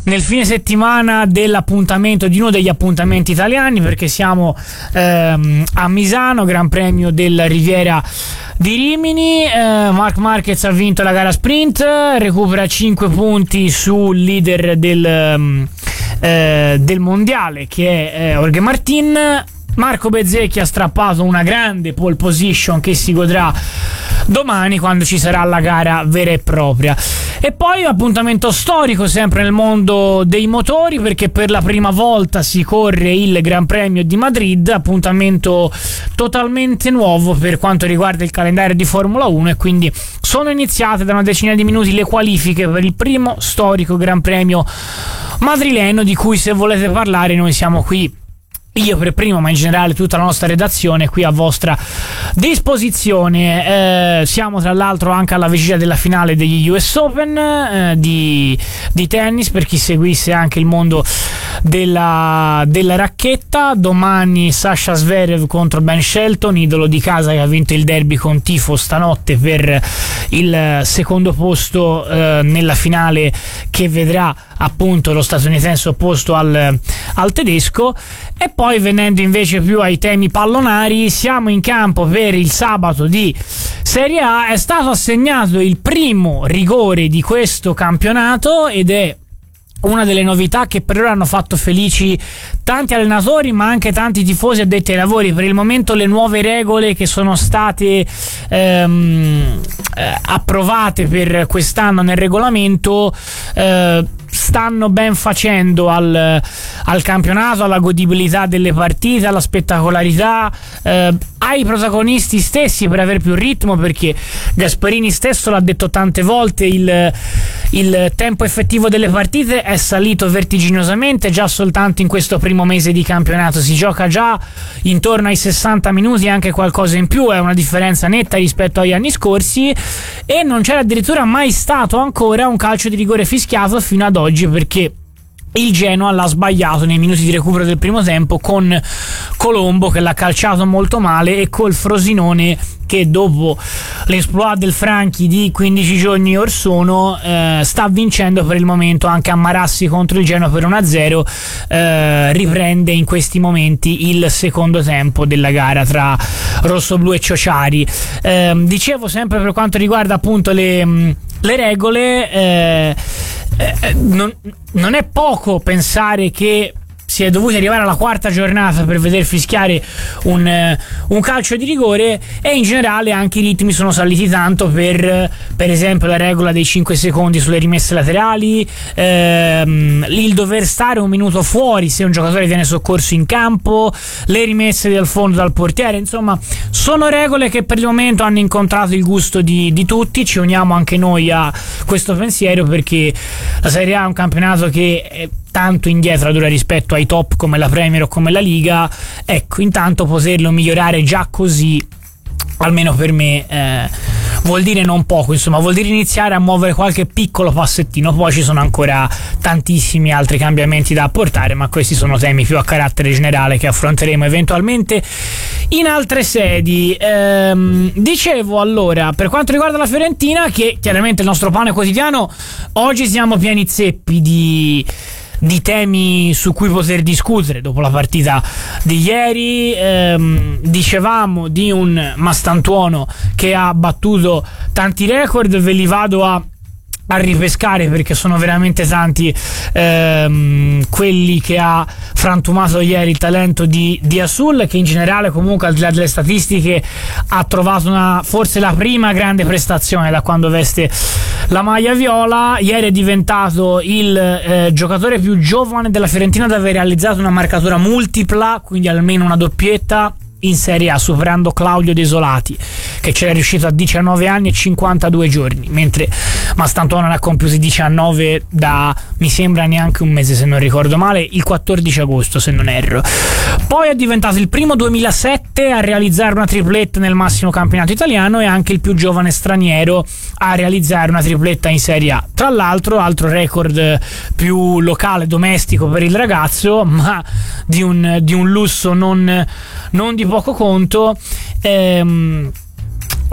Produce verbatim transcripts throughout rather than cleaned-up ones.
nel fine settimana dell'appuntamento, di uno degli appuntamenti italiani, perché siamo ehm, a Misano, Gran Premio della Riviera di Rimini. eh, Marc Marquez ha vinto la gara sprint, recupera cinque punti sul leader del, eh, del mondiale, che è eh, Jorge Martin. Marco Bezzecchi ha strappato una grande pole position che si godrà domani, quando ci sarà la gara vera e propria. E poi un appuntamento storico sempre nel mondo dei motori, perché per la prima volta si corre il Gran Premio di Madrid, appuntamento totalmente nuovo per quanto riguarda il calendario di Formula uno, e quindi sono iniziate da una decina di minuti le qualifiche per il primo storico Gran Premio madrileno, di cui, se volete parlare, noi siamo qui, io per primo, ma in generale tutta la nostra redazione, qui a vostra disposizione. Eh, siamo tra l'altro anche alla vigilia della finale degli U S Open eh, di, di tennis, per chi seguisse anche il mondo della, della racchetta. Domani Sasha Zverev contro Ben Shelton, idolo di casa che ha vinto il derby con tifo stanotte per il secondo posto eh, nella finale, che vedrà appunto lo statunitense opposto al, al tedesco. E poi, venendo invece più ai temi pallonari, siamo in campo per il sabato di Serie A. È stato assegnato il primo rigore di questo campionato ed è una delle novità che per ora hanno fatto felici tanti allenatori, ma anche tanti tifosi addetti ai lavori. Per il momento le nuove regole che sono state ehm, eh, approvate per quest'anno nel regolamento eh, stanno ben facendo al, al campionato, alla godibilità delle partite, alla spettacolarità, eh, ai protagonisti stessi per avere più ritmo, perché Gasparini stesso l'ha detto tante volte, il, il tempo effettivo delle partite è salito vertiginosamente già soltanto in questo primo mese di campionato. Si gioca già intorno ai sessanta minuti, anche qualcosa in più, è una differenza netta rispetto agli anni scorsi, e non c'era addirittura mai stato ancora un calcio di rigore fischiato fino ad oggi, perché il Genoa l'ha sbagliato nei minuti di recupero del primo tempo, con Colombo che l'ha calciato molto male, e col Frosinone che dopo l'esploit del Franchi di quindici giorni or sono eh, sta vincendo per il momento anche a Marassi contro il Genoa per uno a zero. eh, riprende in questi momenti il secondo tempo della gara tra rossoblu e Ciociari. eh, dicevo, sempre per quanto riguarda appunto le, le regole, eh, eh, non, non è poco pensare che si è dovuti arrivare alla quarta giornata per veder fischiare un, uh, un calcio di rigore, e in generale anche i ritmi sono saliti tanto per per esempio la regola dei cinque secondi sulle rimesse laterali, ehm, il dover stare un minuto fuori se un giocatore viene soccorso in campo, le rimesse dal fondo dal portiere. Insomma, sono regole che per il momento hanno incontrato il gusto di, di tutti. Ci uniamo anche noi a questo pensiero, perché la Serie A è un campionato che è tanto indietro ad ora rispetto ai top come la Premier o come la Liga. Ecco, intanto poterlo migliorare già così, almeno per me, eh, vuol dire non poco, insomma, vuol dire iniziare a muovere qualche piccolo passettino. Poi ci sono ancora tantissimi altri cambiamenti da apportare, ma questi sono temi più a carattere generale che affronteremo eventualmente in altre sedi. Ehm, dicevo allora, per quanto riguarda la Fiorentina, che chiaramente il nostro pane quotidiano, oggi siamo pieni zeppi di di temi su cui poter discutere dopo la partita di ieri. Ehm, dicevamo di un Mastantuono che ha battuto tanti record, ve li vado a a ripescare perché sono veramente tanti ehm, quelli che ha frantumato ieri il talento di, di Asul, che in generale comunque, al di là delle statistiche, ha trovato una, forse la prima grande prestazione da quando veste la maglia viola. Ieri è diventato il eh, giocatore più giovane della Fiorentina ad aver realizzato una marcatura multipla, quindi almeno una doppietta in Serie A, superando Claudio Desolati, che c'era riuscito a diciannove anni e cinquantadue giorni, mentre Mastantuono ne ha compiuti diciannove da, mi sembra, neanche un mese, se non ricordo male, il quattordici agosto se non erro. Poi è diventato il primo duemilasette a realizzare una tripletta nel massimo campionato italiano, e anche il più giovane straniero a realizzare una tripletta in Serie A. Tra l'altro, altro record più locale, domestico per il ragazzo, ma di un, di un lusso non, non di poco conto. Ehm,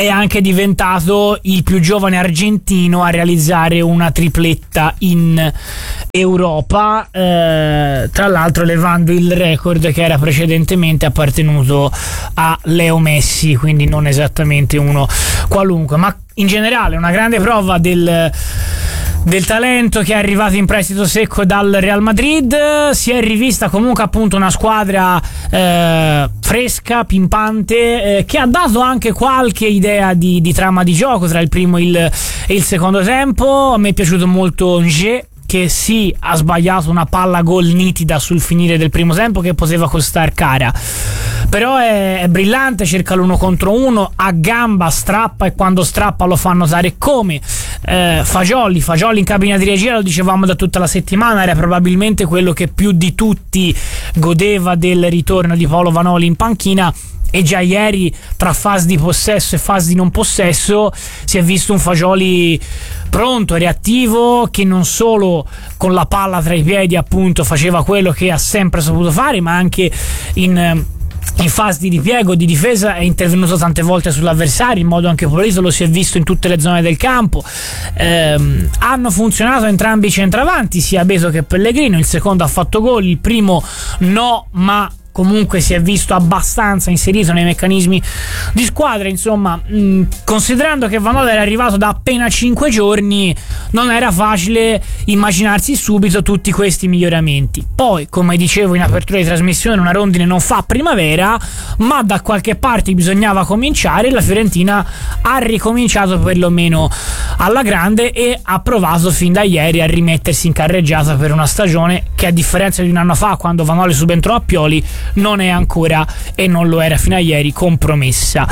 è anche diventato il più giovane argentino a realizzare una tripletta in Europa, eh, tra l'altro levando il record che era precedentemente appartenuto a Leo Messi, quindi non esattamente uno qualunque, ma in generale una grande prova del del talento che è arrivato in prestito secco dal Real Madrid. Si è rivista comunque appunto una squadra eh, fresca, pimpante, eh, che ha dato anche qualche idea di, di trama di gioco tra il primo e il, e il secondo tempo. A me è piaciuto molto Nge, che sì, ha sbagliato una palla gol nitida sul finire del primo tempo che poteva costare cara, però è, è brillante, cerca l'uno contro uno, a gamba, strappa, e quando strappa lo fa notare come. eh, Fagioli Fagioli in cabina di regia, lo dicevamo da tutta la settimana, era probabilmente quello che più di tutti godeva del ritorno di Paolo Vanoli in panchina, e già ieri tra fase di possesso e fase di non possesso si è visto un Fagioli pronto, reattivo, che non solo con la palla tra i piedi appunto faceva quello che ha sempre saputo fare, ma anche in in fase di ripiego, di difesa è intervenuto tante volte sull'avversario in modo anche pulito, lo si è visto in tutte le zone del campo. Ehm, hanno funzionato entrambi i centravanti, sia Beto che Pellegrino. Il secondo ha fatto gol, il primo no, ma comunque si è visto abbastanza inserito nei meccanismi di squadra. Insomma, mh, considerando che Vanoli era arrivato da appena cinque giorni, non era facile immaginarsi subito tutti questi miglioramenti. Poi, come dicevo in apertura di trasmissione, una rondine non fa primavera, ma da qualche parte bisognava cominciare, e la Fiorentina ha ricominciato perlomeno alla grande e ha provato fin da ieri a rimettersi in carreggiata per una stagione che, a differenza di un anno fa quando Vanoli subentrò a Pioli, non è ancora, e non lo era fino a ieri, compromessa.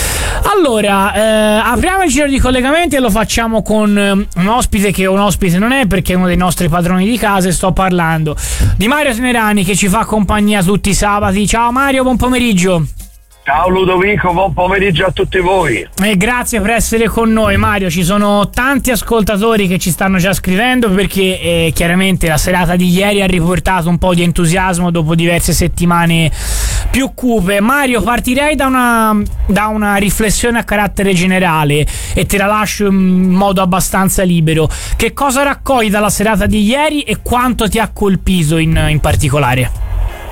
Allora, eh, apriamo il giro di collegamenti e lo facciamo con eh, un ospite che un ospite non è, perché è uno dei nostri padroni di casa, e sto parlando di Mario Tenerani, che ci fa compagnia tutti i sabati. Ciao Mario, buon pomeriggio. Ciao Ludovico, buon pomeriggio a tutti voi. E grazie per essere con noi, Mario. Ci sono tanti ascoltatori che ci stanno già scrivendo, perché eh, chiaramente la serata di ieri ha riportato un po' di entusiasmo dopo diverse settimane più cupe. Mario, partirei da una, da una riflessione a carattere generale e te la lascio in modo abbastanza libero. Che cosa raccogli dalla serata di ieri e quanto ti ha colpito in, in particolare?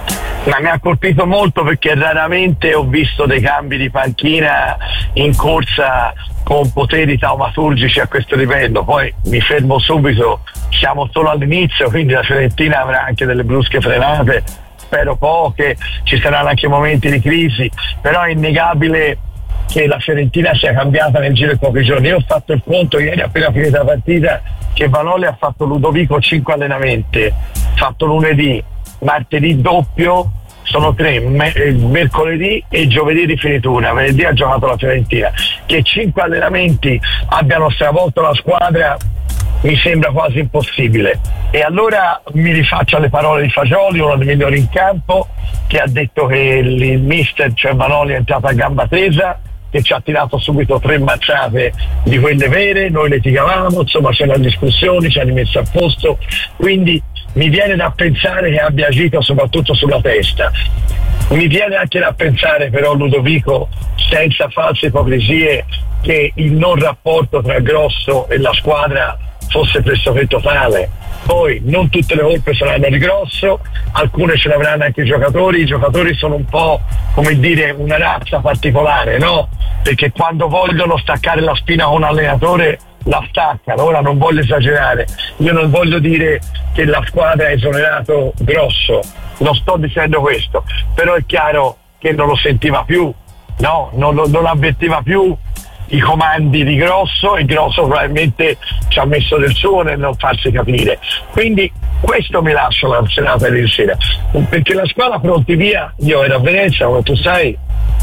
Ma mi ha colpito molto, perché raramente ho visto dei cambi di panchina in corsa con poteri taumaturgici a questo livello. Poi mi fermo subito, siamo solo all'inizio, quindi la Fiorentina avrà anche delle brusche frenate, spero poche, ci saranno anche momenti di crisi, però è innegabile che la Fiorentina sia cambiata nel giro di pochi giorni. Io ho fatto il conto ieri, appena finita la partita, che Vanoli ha fatto Ludovico cinque allenamenti, fatto lunedì, martedì doppio, sono tre, me- mercoledì e giovedì di finitura. Venerdì ha giocato la Fiorentina. Che cinque allenamenti abbiano stravolto la squadra mi sembra quasi impossibile. E allora mi rifaccio alle parole di Fagioli, uno dei migliori in campo, che ha detto che il mister, cioè Vanoli, è entrato a gamba tesa, che ci ha tirato subito tre mazzate di quelle vere, noi le tigavamo, insomma c'è una discussione, ci ha rimesso a posto, quindi mi viene da pensare che abbia agito soprattutto sulla testa. Mi viene anche da pensare però, Ludovico, senza false ipocrisie, che il non rapporto tra Grosso e la squadra fosse pressoché totale. Poi non tutte le colpe saranno di Grosso, alcune ce l'avranno anche i giocatori. I giocatori sono un po', come dire, una razza particolare, no? Perché quando vogliono staccare la spina con un allenatore la staccano. Ora non voglio esagerare, io non voglio dire che la squadra ha esonerato Grosso, non sto dicendo questo, però è chiaro che non lo sentiva più, no? Non, non avvertiva più i comandi di Grosso, e Grosso probabilmente ci ha messo del suo nel non farsi capire. Quindi questo mi lascia la serata di sera, perché la squadra pronti via. Io ero a Venezia, come tu sai,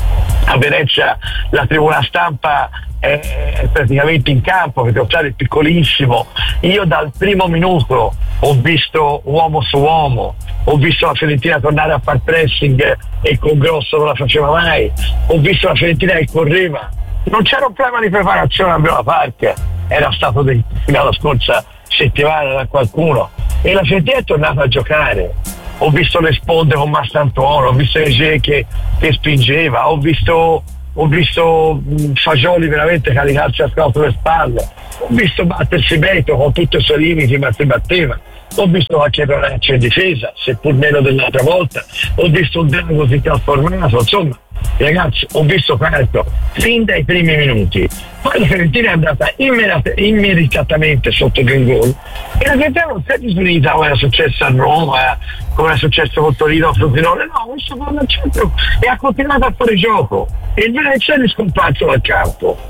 a Venezia la tribuna stampa è praticamente in campo, perché lo stadio è piccolissimo. Io dal primo minuto ho visto uomo su uomo, ho visto la Fiorentina tornare a far pressing, e con Grosso non la faceva mai, ho visto la Fiorentina che correva, non c'era un problema di preparazione a Viola Park, era stato detto fino alla scorsa settimana da qualcuno, e la Fiorentina è tornata a giocare. Ho visto le sponde con Mastantuono, ho visto Ege che, che spingeva, ho visto ho visto mh, Fagioli veramente caricarsi a scatto le spalle, ho visto battersi Beto con tutti i suoi limiti, ma si batteva, ho visto qualche erroraccio in difesa, seppur meno dell'altra volta, ho visto un Deno così trasformato, insomma ragazzi, ho visto questo fin dai primi minuti. Poi la Fiorentina è andata immediat- immediatamente sotto di un gol e la Fiorentina non si è disunita come era successo a Roma, come era successo con Torino, Frosinone, no, ha messo palla al centro e ha continuato a fare gioco e il Venezia è scomparso dal campo.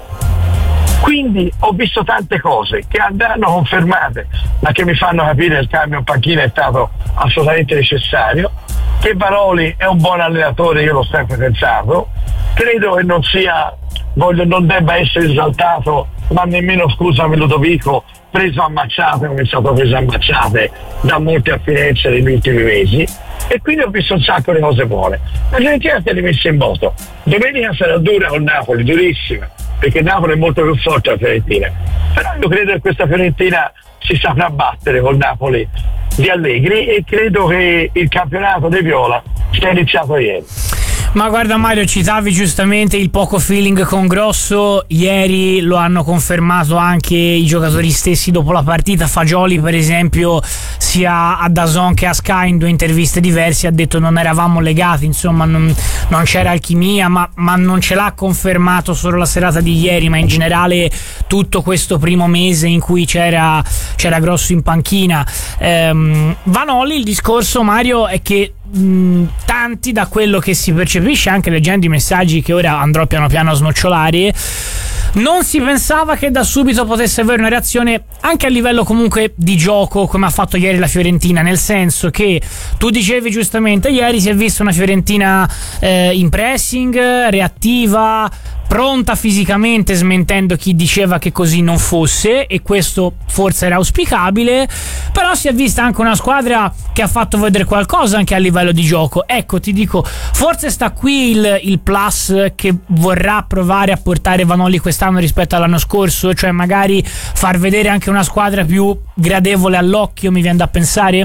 Quindi ho visto tante cose che andranno confermate, ma che mi fanno capire che il cambio in panchina è stato assolutamente necessario, che Vanoli è un buon allenatore, io l'ho sempre pensato, credo che non sia, voglio, non debba essere esaltato, ma nemmeno, scusami Ludovico, preso a mazzate come è stato preso a mazzate da molte affinenze negli ultimi mesi, e quindi ho visto un sacco di cose buone. La Fiorentina si è rimessa in moto, domenica sarà dura con Napoli, durissima, perché Napoli è molto più forte della Fiorentina, però io credo che questa Fiorentina si saprà battere con Napoli di Allegri e credo che il campionato dei Viola sia iniziato ieri. Ma guarda Mario, citavi giustamente il poco feeling con Grosso, ieri lo hanno confermato anche i giocatori stessi dopo la partita. Fagioli per esempio sia a D A Z N che a Sky in due interviste diverse ha detto non eravamo legati, insomma non, non c'era alchimia, ma, ma non ce l'ha confermato solo la serata di ieri, ma in generale tutto questo primo mese in cui c'era, c'era Grosso in panchina. ehm, Vanoli, il discorso Mario è che mh, tanti, da quello che si percepisce anche leggendo i messaggi che ora andrò piano piano a snocciolare, non si pensava che da subito potesse avere una reazione anche a livello comunque di gioco come ha fatto ieri la Fiorentina, nel senso che tu dicevi giustamente ieri si è vista una Fiorentina eh, in pressing, reattiva, pronta fisicamente, smentendo chi diceva che così non fosse, e questo forse era auspicabile, però si è vista anche una squadra che ha fatto vedere qualcosa anche a livello di gioco. Ecco, ti dico, forse sta qui il, il plus che vorrà provare a portare Vanoli quest'anno rispetto all'anno scorso, cioè magari far vedere anche una squadra più gradevole all'occhio, mi viene da pensare?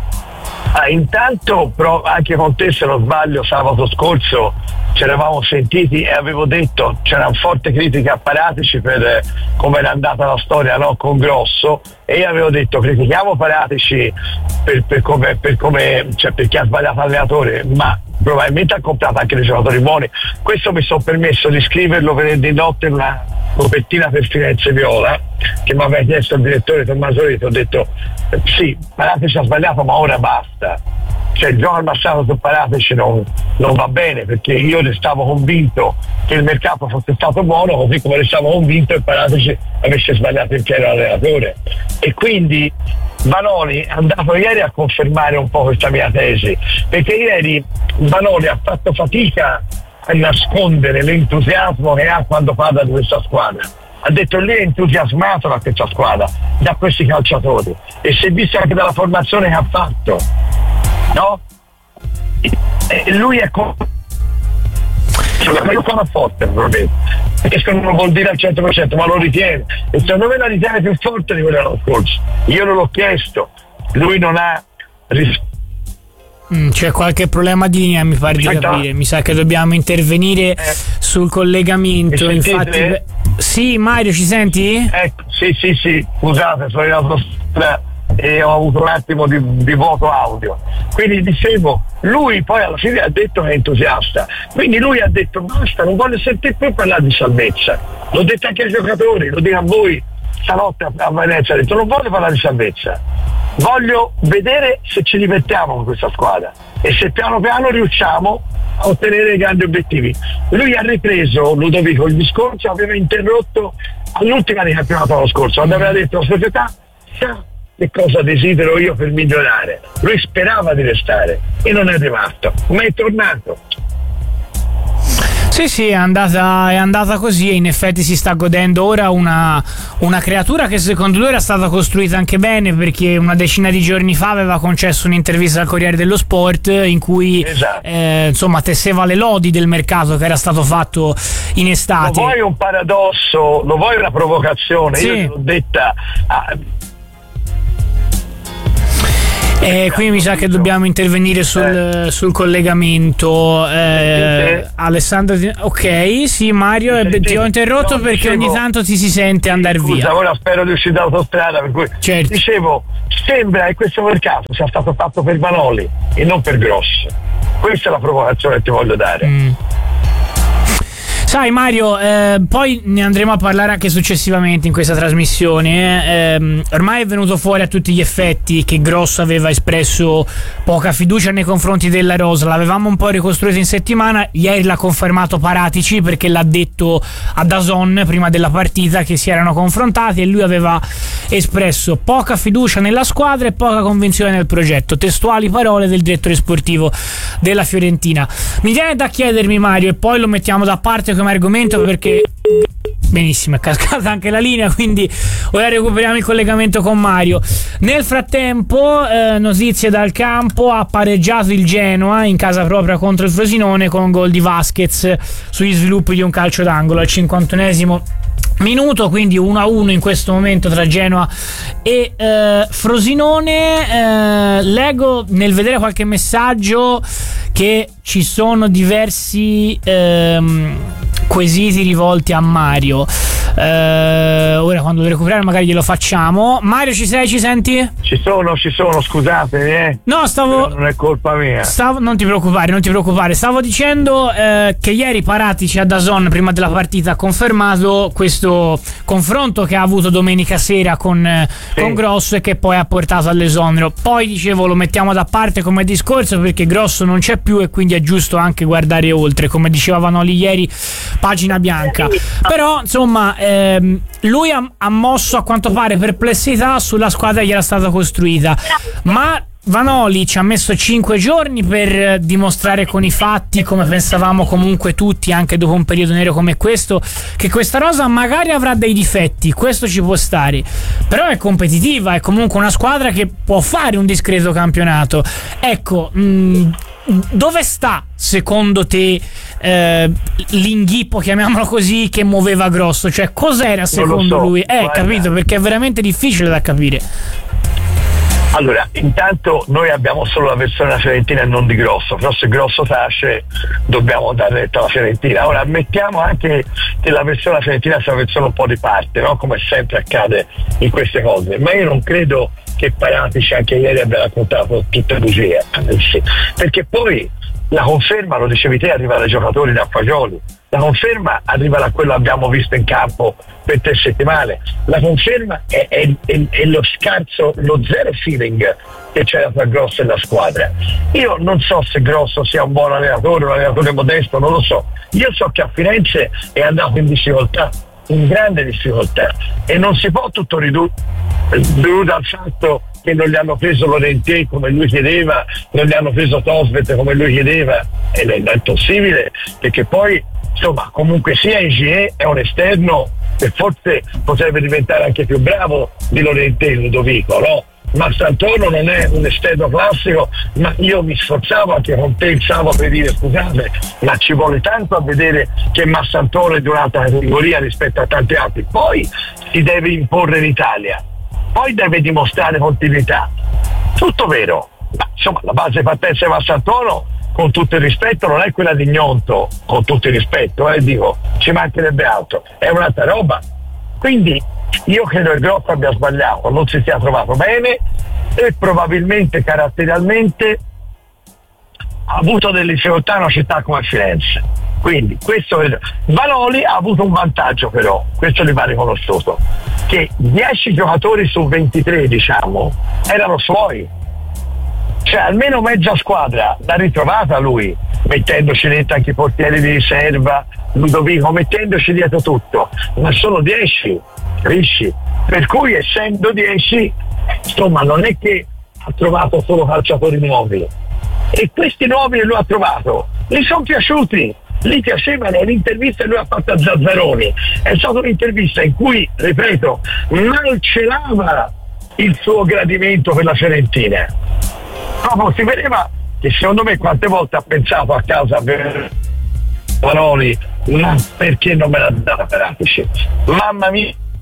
Ah, intanto però anche con te, se non sbaglio, sabato scorso ci eravamo sentiti e avevo detto, c'era una forte critica a Paratici per eh, come era andata la storia, no, con Grosso, e io avevo detto critichiamo Paratici per, per come, per come cioè perché ha sbagliato allenatore, ma probabilmente ha comprato anche dei giocatori buoni. Questo mi sono permesso di scriverlo venerdì notte in una copertina per Firenze Viola che mi aveva chiesto il direttore Tommaso Rito. Ho detto sì, Paratici ha sbagliato, ma ora basta, cioè il gioco al passato su Paratici non, non va bene, perché io restavo convinto che il mercato fosse stato buono, così come restavo convinto che Paratici avesse sbagliato il pieno allenatore, e quindi Vanoli è andato ieri a confermare un po' questa mia tesi, perché ieri Vanoli ha fatto fatica a nascondere l'entusiasmo che ha quando parla di questa squadra. Ha detto lì è entusiasmato da questa squadra, da questi calciatori, e si è visto anche dalla formazione che ha fatto, no? E lui è con... ma io sono forte probabilmente, perché non vuol dire al cento per cento, ma lo ritiene, e secondo me la ritiene più forte di quella dell'anno scorso. Io non l'ho chiesto, lui non ha risposto. Mm, c'è qualche problema di linea, mi pare di capire. Mi sa che dobbiamo intervenire eh, sul collegamento. Infatti, beh, sì, Mario, ci senti? Ecco, sì, sì, sì, scusate, sono in autostrada e ho avuto un attimo di, di vuoto audio. Quindi dicevo, lui poi alla fine ha detto che è entusiasta, quindi lui ha detto basta, non voglio sentire più parlare di salvezza. L'ho detto anche ai giocatori, lo dico a voi stanotte a, a Venezia, ha detto non voglio parlare di salvezza, voglio vedere se ci divertiamo con questa squadra e se piano piano riusciamo a ottenere i grandi obiettivi. Lui ha ripreso, Ludovico, il discorso aveva interrotto all'ultima di campionato l'anno scorso, quando aveva detto la società sa che cosa desidero io per migliorare. Lui sperava di restare e non è rimasto, ma è tornato. Sì, sì, è andata, è andata così, e in effetti si sta godendo ora una, una creatura che secondo lui era stata costruita anche bene, perché una decina di giorni fa aveva concesso un'intervista al Corriere dello Sport in cui esatto. eh, insomma tesseva le lodi del mercato che era stato fatto in estate. Lo vuoi un paradosso, lo vuoi una provocazione? Sì. Io te l'ho detta. Ah, E Eh, qui mi sa che dobbiamo intervenire sul, eh. sul collegamento. Eh, sì. Alessandro, ok, sì, Mario, sì, ti ho interrotto no, perché dicevo, ogni tanto ti si sente andare scusa, via. Ora spero di uscire dall'autostrada, per cui certo. Dicevo, sembra che questo mercato sia stato fatto per Vanoli e non per Grosso. Questa è la provocazione che ti voglio dare. Mm. Sai Mario, eh, poi ne andremo a parlare anche successivamente in questa trasmissione. Eh, ormai è venuto fuori a tutti gli effetti che Grosso aveva espresso poca fiducia nei confronti della rosa. L'avevamo un po' ricostruito in settimana, ieri l'ha confermato Paratici perché l'ha detto a D A Z N prima della partita che si erano confrontati e lui aveva espresso poca fiducia nella squadra e poca convinzione nel progetto. Testuali parole del direttore sportivo della Fiorentina. Mi viene da chiedermi Mario, e poi lo mettiamo da parte come argomento perché benissimo è cascata anche la linea, quindi ora recuperiamo il collegamento con Mario. Nel frattempo eh, notizie dal campo: ha pareggiato il Genoa in casa propria contro il Frosinone con un gol di Vasquez sugli sviluppi di un calcio d'angolo al cinquantunesimo minuto, quindi uno a uno in questo momento tra Genoa e eh, Frosinone. eh, leggo nel vedere qualche messaggio che ci sono diversi ehm, quesiti rivolti a Mario. Eh, ora quando lo recuperare magari glielo facciamo. Mario, ci sei? Ci senti? Ci sono, ci sono, scusate, eh. No, stavo. Però non è colpa mia. Stavo, non ti preoccupare, non ti preoccupare. Stavo dicendo eh, che ieri Paratici a D A Z N prima della partita ha confermato questo confronto che ha avuto domenica sera con, sì. con Grosso e che poi ha portato all'esonero. Poi dicevo lo mettiamo da parte come discorso perché Grosso non c'è più e quindi è giusto anche guardare oltre, come diceva Vanoli ieri, pagina bianca. Però insomma ehm, lui ha, ha mosso a quanto pare perplessità sulla squadra che era stata costruita, ma Vanoli ci ha messo cinque giorni per dimostrare con i fatti, come pensavamo comunque tutti anche dopo un periodo nero come questo, che questa rosa magari avrà dei difetti, questo ci può stare, però è competitiva, è comunque una squadra che può fare un discreto campionato. Ecco, mh, dove sta secondo te eh, l'inghippo, chiamiamolo così, che muoveva Grosso? Cioè cos'era secondo so, lui? Eh, guarda. Capito, perché è veramente difficile da capire. Allora, intanto noi abbiamo solo la versione della Fiorentina e non di Grosso, però se Grosso tace dobbiamo dare retta alla Fiorentina. Ora ammettiamo anche che la versione della Fiorentina sia una versione un po' di parte, no? Come sempre accade in queste cose, ma io non credo che Paratici anche ieri abbia raccontato tutte bugie, perché poi la conferma, lo dicevi te, arriva dai giocatori da Fagioli, la conferma arriva da quello che abbiamo visto in campo per tre settimane, la conferma è, è, è, è lo scarso, lo zero feeling che c'era tra Grosso e la squadra. Io non so se Grosso sia un buon allenatore, un allenatore modesto, non lo so. Io so che a Firenze è andato in difficoltà, in grande difficoltà, e non si può tutto ridurre al fatto che non gli hanno preso Lorentier come lui chiedeva, non gli hanno preso Tosvet come lui chiedeva, e è impossibile, perché poi insomma comunque sia Igie è un esterno che forse potrebbe diventare anche più bravo di Lorentier, Ludovico, no? Ma Santoro non è un esterno classico, ma io mi sforzavo anche con te il sabato per dire scusate, ma ci vuole tanto a vedere che Massantoro è di un'altra categoria rispetto a tanti altri, poi si deve imporre in Italia, poi deve dimostrare continuità, tutto vero, ma insomma la base partenza di Massantoro, con tutto il rispetto, non è quella di Gnonto, con tutto il rispetto, eh, dico, ci mancherebbe altro, è un'altra roba. Quindi io credo che Grosso abbia sbagliato, non si sia trovato bene e probabilmente caratterialmente ha avuto delle difficoltà in una città come Firenze. Quindi questo è... Vanoli ha avuto un vantaggio, però questo gli va riconosciuto, che dieci giocatori su ventitré, diciamo, erano suoi, cioè almeno mezza squadra l'ha ritrovata lui, mettendoci dentro anche i portieri di riserva, Ludovico, mettendoci dietro tutto, ma sono dieci, capisci? Per cui essendo dieci, insomma, non è che ha trovato solo calciatori nuovi, e questi nuovi che lui ha trovato gli sono piaciuti, gli piacevano. L'intervista che lui ha fatto a Zazzaroni è stata un'intervista in cui, ripeto, malcelava il suo gradimento per la Fiorentina, proprio si vedeva che secondo me quante volte ha pensato a casa per Vanoli, ma perché non me l'ha data Paratici, mamma mia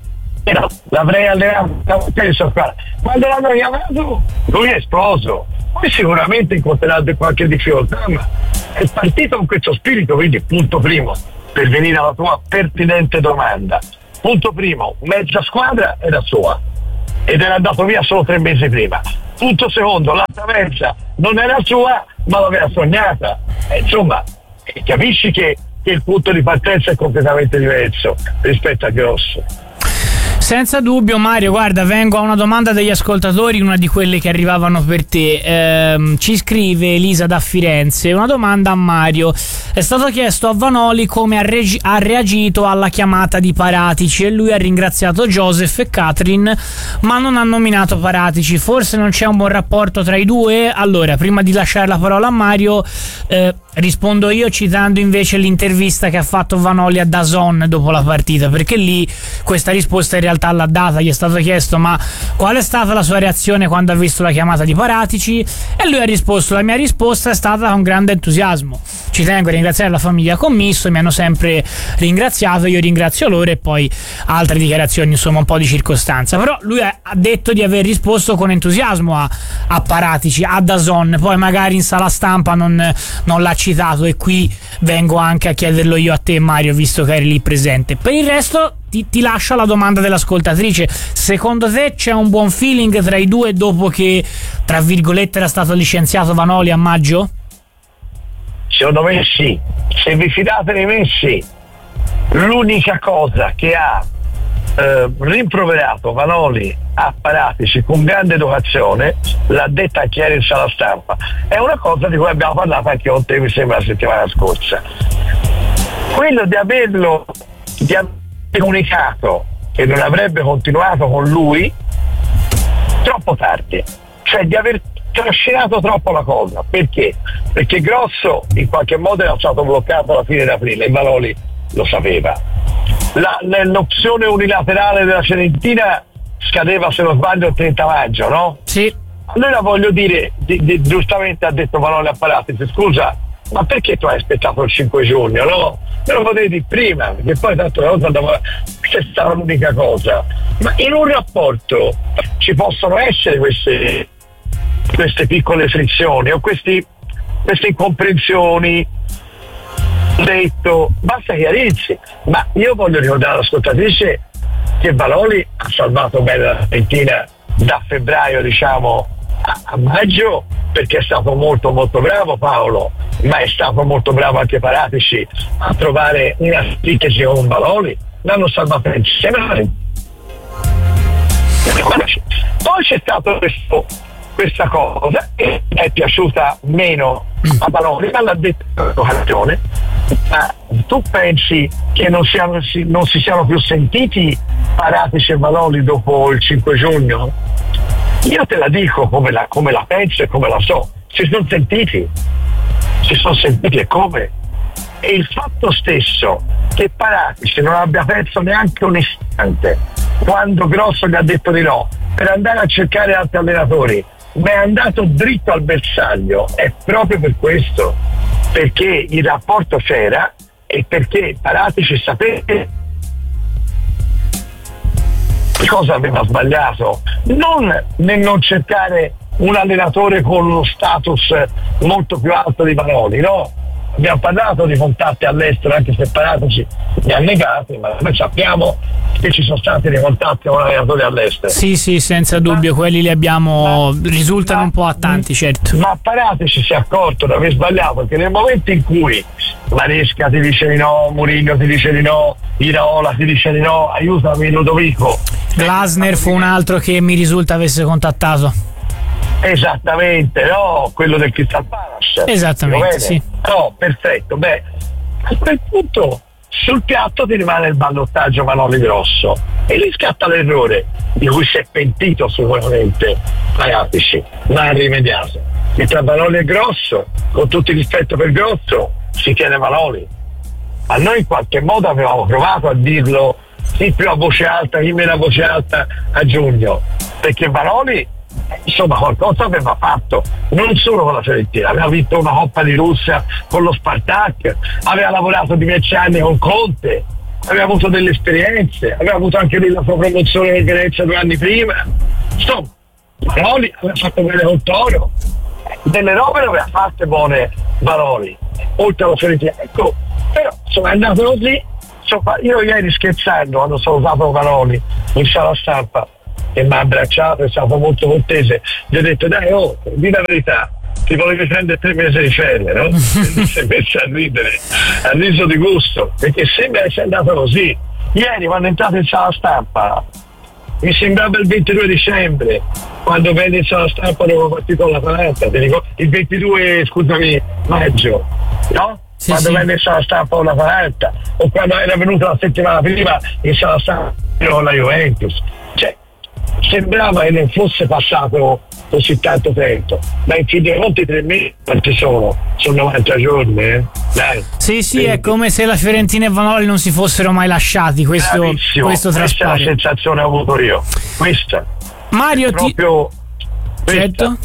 no, l'avrei allenato penso, quando l'hanno chiamato lui è esploso. Poi sicuramente incontrerà qualche difficoltà, ma è partito con questo spirito. Quindi punto primo, per venire alla tua pertinente domanda, punto primo, mezza squadra era sua ed era andato via solo tre mesi prima. Punto secondo, l'altra mezza non era sua ma l'aveva sognata. E insomma, capisci che, che il punto di partenza è completamente diverso rispetto a Grosso. Senza dubbio, Mario. Guarda, vengo a una domanda degli ascoltatori, una di quelle che arrivavano per te. Ehm, ci scrive Elisa da Firenze una domanda a Mario. È stato chiesto a Vanoli come ha, regi- ha reagito alla chiamata di Paratici e lui ha ringraziato Joseph e Catherine, ma non ha nominato Paratici. Forse non c'è un buon rapporto tra i due? Allora, prima di lasciare la parola a Mario, eh, rispondo io citando invece l'intervista che ha fatto Vanoli a D A Z N dopo la partita, perché lì questa risposta in realtà l'ha data. Gli è stato chiesto ma qual è stata la sua reazione quando ha visto la chiamata di Paratici e lui ha risposto: la mia risposta è stata con grande entusiasmo, ci tengo a ringraziare la famiglia Commisso, mi hanno sempre ringraziato, io ringrazio loro, e poi altre dichiarazioni insomma un po' di circostanza. Però lui ha detto di aver risposto con entusiasmo a, a Paratici, a D A Z N, poi magari in sala stampa non, non l'ha citato, e qui vengo anche a chiederlo io a te, Mario, visto che eri lì presente. Per il resto ti, ti lascio la domanda dell'ascoltatrice: secondo te c'è un buon feeling tra i due dopo che tra virgolette era stato licenziato Vanoli a maggio? Secondo me sì, se vi fidate di me sì. L'unica cosa che ha eh, rimproverato Vanoli a Paratici con grande educazione l'ha detta anche ieri in sala stampa, è una cosa di cui abbiamo parlato anche con te, mi sembra la settimana scorsa, quello di averlo di aver comunicato che non avrebbe continuato con lui troppo tardi, cioè di aver trascinato troppo la cosa. Perché? Perché Grosso in qualche modo era stato bloccato alla fine di aprile e Vanoli lo sapeva. La, l'opzione unilaterale della Fiorentina scadeva, se non sbaglio, il trenta maggio, no? Sì. Allora voglio dire, di, di, giustamente ha detto Vanoli a Paratici: scusa, ma perché tu hai aspettato il cinque giugno, no? Me lo potevi dire prima, perché poi tanto la cosa andava, questa è l'unica cosa. Ma in un rapporto ci possono essere queste queste piccole frizioni o questi, queste incomprensioni, detto, basta chiarirsi. Ma io voglio ricordare all'ascoltatrice che Vanoli ha salvato bene l'Argentina da febbraio, diciamo, a, a maggio, perché è stato molto molto bravo Paolo, ma è stato molto bravo anche Paratici a trovare una sintesi con Vanoli, l'hanno salvato insieme. Poi c'è stato questo questa cosa e è piaciuta meno a Vanoli, ma l'ha detto in occasione. Ma tu pensi che non, siano, non si siano più sentiti Paratici e Vanoli dopo il cinque giugno? Io te la dico come la, come la penso e come la so. Si sono sentiti, si sono sentiti e come? E il fatto stesso che Paratici non abbia perso neanche un istante quando Grosso gli ha detto di no per andare a cercare altri allenatori, ma è andato dritto al bersaglio, è proprio per questo, perché il rapporto c'era e perché Paratici sapeva cosa aveva sbagliato, non nel non cercare un allenatore con uno status molto più alto di Vanoli, no? Abbiamo parlato di contatti all'estero, anche se Paratici li ha negati, ma noi sappiamo che ci sono stati dei contatti con allenatori all'estero. Sì, sì, senza dubbio, ma, quelli li abbiamo, ma, risultano ma, un po' a tanti, certo. Ma Paratici si è accorto di aver sbagliato, perché nel momento in cui Maresca ti dice di no, Mourinho ti dice di no, Iraola ti dice di no, aiutami Ludovico, Glasner fu un altro che mi risulta avesse contattato. Esattamente, no? Quello del Crystal Palace. Esattamente, sì. No, perfetto. Beh, a quel punto sul piatto ti rimane il ballottaggio Vanoli Grosso e lì scatta l'errore di cui si è pentito sicuramente Paratici, ma ha rimediato. E tra Vanoli e Grosso, con tutto il rispetto per Grosso, si tiene Vanoli. Ma noi in qualche modo avevamo provato a dirlo sì più a voce alta, chi meno a voce alta a giugno, perché Vanoli insomma qualcosa aveva fatto, non solo con la Fiorentina, aveva vinto una Coppa di Russia con lo Spartak, aveva lavorato diversi anni con Conte, aveva avuto delle esperienze, aveva avuto anche lui la sua promozione nel Venezia due anni prima, insomma, Vanoli aveva fatto bene col Toro, delle robe le aveva fatte buone Vanoli, oltre alla Fiorentina, ecco, però insomma è andato così. Insomma, io ieri scherzando, quando sono stato Vanoli in sala stampa e mi ha abbracciato, è stato molto cortese, gli ho detto dai, oh, di la verità, ti volevi prendere tre mesi di ferie, no? E si è messo a ridere, a riso di gusto, perché sembra che sia andato così. Ieri quando è entrato in sala stampa mi sembrava il ventidue dicembre, quando venne in sala stampa dopo partito con l'Atalanta, il ventidue, scusami, maggio, no? Sì, quando sì. venne in sala stampa con l'Atalanta, o quando era venuto la settimana prima in sala stampa con la Juventus, cioè sembrava che non fosse passato così tanto tempo, ma in fin dei conti tre mesi quanti sono? Sono novanta giorni, eh? Dai. Sì, sì, quindi è come se la Fiorentina e Vanoli non si fossero mai lasciati, questo, questo questa è la sensazione che ho avuto io, questa Mario, proprio ti... certo.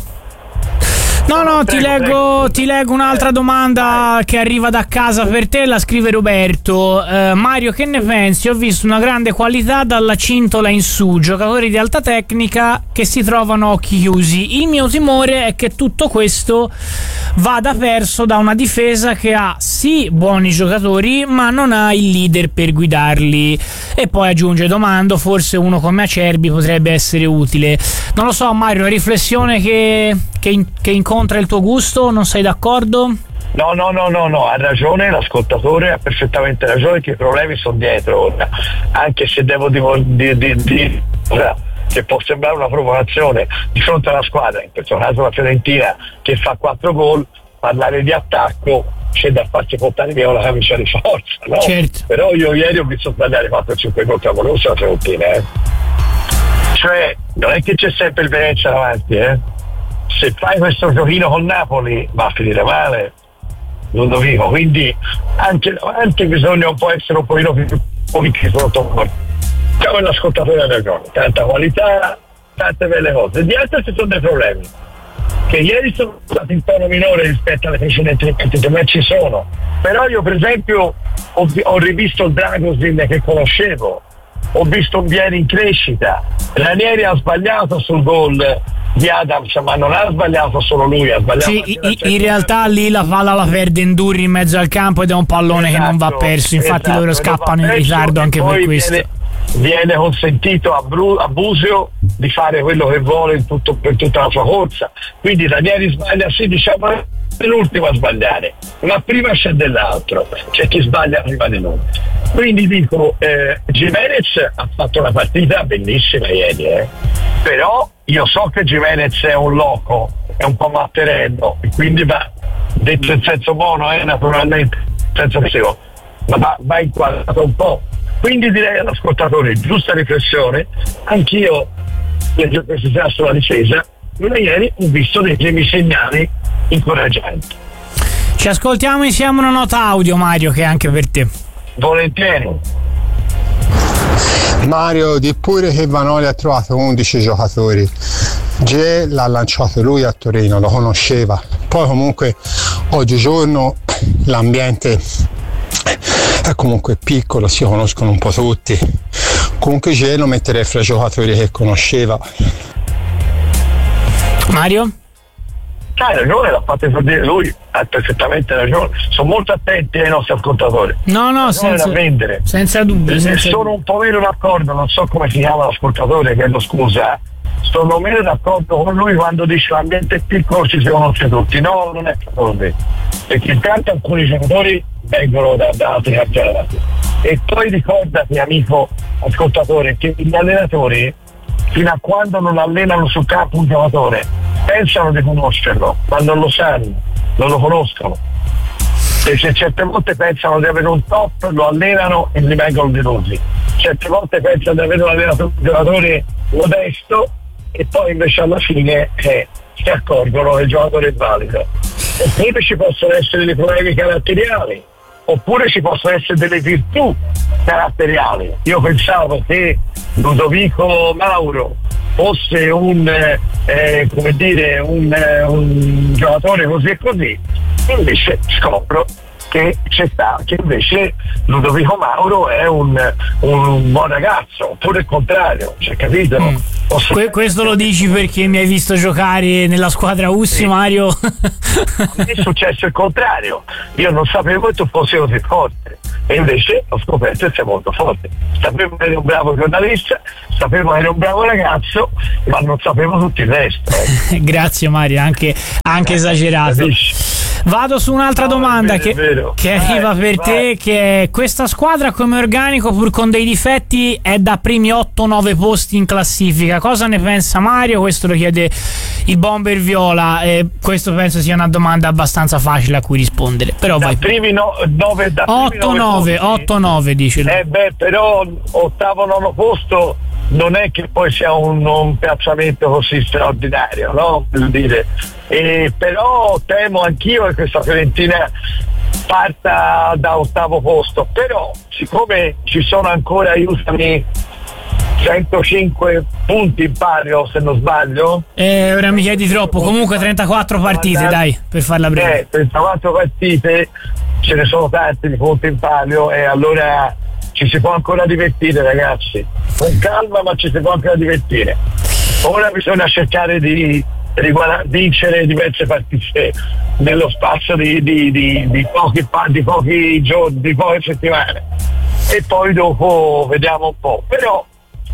No, no, ti leggo, ti leggo un'altra domanda che arriva da casa per te, la scrive Roberto. Eh, Mario, che ne pensi? Ho visto una grande qualità dalla cintola in su, giocatori di alta tecnica che si trovano a occhi chiusi. Il mio timore è che tutto questo vada perso da una difesa che ha sì buoni giocatori, ma non ha il leader per guidarli. E poi aggiunge, domando, forse uno come Acerbi potrebbe essere utile. Non lo so, Mario, una riflessione che, che, in, che incontra il tuo gusto? Non sei d'accordo? No, no, no, no, no, ha ragione l'ascoltatore, ha perfettamente ragione che i problemi sono dietro ora, anche se devo dire di, di, di, che può sembrare una provocazione di fronte alla squadra, in questo caso la Fiorentina che fa quattro gol, parlare di attacco c'è da farsi portare via la camicia di forza, no? Certo. Però io ieri ho visto sbagliare quattro cinque gol clamorosi la Fiorentina, eh? Cioè non è che c'è sempre il Venezia davanti, eh? Se fai questo giochino con Napoli va a finire male, non lo dico, quindi anche davanti bisogna un po' essere un pochino più politici sotto. Diciamo che l'ascoltatore ha ragione, tanta qualità, tante belle cose. Di altro ci sono dei problemi che ieri sono stati in tono minore rispetto alle precedenti partite, ma ci sono. Però io per esempio ho, ho rivisto il Dragosin che conoscevo, ho visto un Vieri in crescita, Ranieri ha sbagliato sul gol di Adams, ma non ha sbagliato solo lui, ha sbagliato sì, in, in realtà lì la palla la perde Ndurri in mezzo al campo ed è un pallone esatto, che non va perso, infatti esatto, loro scappano in ritardo anche per questo. Viene, viene consentito a, Bru, a Busio di fare quello che vuole in tutto, per tutta la sua corsa, quindi Ranieri sbaglia, sì, diciamo è l'ultimo a sbagliare, ma prima c'è dell'altro, c'è chi sbaglia prima di noi. Quindi dico, eh, Gimenez ha fatto una partita bellissima ieri, eh. Però io so che Gimenez è un loco, è un po' matterello, e quindi va, detto in senso buono, eh, naturalmente, senza pensiero, ma va, va inquadrato un po'. Quindi direi all'ascoltatore, giusta riflessione, anch'io leggo questa sulla difesa, ma ieri ho visto dei primi segnali incoraggianti. Ci ascoltiamo insieme una nota audio, Mario, che è anche per te. Volentieri. Mario, di pure che Vanoli ha trovato undici giocatori, G l'ha lanciato lui a Torino, lo conosceva, poi comunque oggigiorno l'ambiente è comunque piccolo, si conoscono un po' tutti, comunque G lo metterei fra i giocatori che conosceva. Mario? Hai ragione, l'ha fatto esordire lui, ha perfettamente ragione, sono molto attenti ai nostri ascoltatori. No, no, senza, da vendere. senza dubbio. Senza... Sono un po' meno d'accordo, non so come si chiama l'ascoltatore, chiedo scusa, sono meno d'accordo con lui quando dice l'ambiente è piccolo, ci si conosce tutti. No, non è così, perché intanto alcuni giocatori vengono da, da altri campionati. E poi ricordati, amico ascoltatore, che gli allenatori, fino a quando non allenano sul campo un giocatore, pensano di conoscerlo, ma non lo sanno, non lo conoscono. E se certe volte pensano di avere un top, lo allenano e gli vengono delusi. Certe volte pensano di avere un allenatore, un giocatore modesto e poi invece alla fine eh, si accorgono che il giocatore è valido. Oppure ci possono essere dei problemi caratteriali, oppure ci possono essere delle virtù caratteriali. Io pensavo che Ludovico Mauro fosse un eh, come dire un, eh, un giocatore così e così, invece scopro che c'è sta, che invece Ludovico Mauro è un, un buon ragazzo, oppure il contrario, cioè, capito? Mm. Que- questo lo dici perché mi hai visto giocare nella squadra Ussi, sì. Mario? È successo il contrario, io non sapevo che tu fossi così forte e invece ho scoperto che sei molto forte. Sapevo che eri un bravo giornalista, sapevo che eri un bravo ragazzo, ma non sapevo tutto il resto. Eh. Grazie Mario, anche, anche eh, esagerato. Capisci? Vado su un'altra no, domanda vero, che, vero. che arriva vai, per vai. te, che è: questa squadra come organico, pur con dei difetti, è da primi otto nove posti in classifica. Cosa ne pensa Mario? Questo lo chiede il Bomber Viola, e questo penso sia una domanda abbastanza facile a cui rispondere. Però da vai. primi no, nove, da otto nove otto nove dice. Eh beh, però ottavo nono posto non è che poi sia un, un piazzamento così straordinario, no? Per dire. E però temo anch'io che questa Fiorentina parta da ottavo posto, però siccome ci sono ancora, aiutami, centocinque punti in palio, se non sbaglio. Eh, ora mi chiedi troppo, comunque trentaquattro partite, dai, per farla breve. Eh, trentaquattro partite, ce ne sono tanti di punti in palio e allora ci si può ancora divertire, ragazzi. Con calma, ma ci si può ancora divertire. Ora bisogna cercare di vincere diverse partite nello spazio di, di, di, di, pochi, di pochi giorni, di poche settimane, e poi dopo vediamo un po'. Però